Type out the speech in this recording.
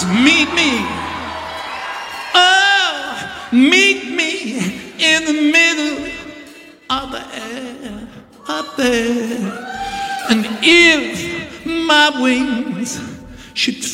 meet me. Oh, meet me in the middle of the air up there. And if my wings should